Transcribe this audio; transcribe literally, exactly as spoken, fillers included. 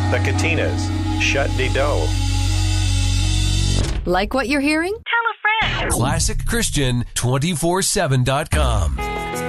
The Katinas. Shut de do. Like what you're hearing? Tell a friend. classic christian two four seven dot com.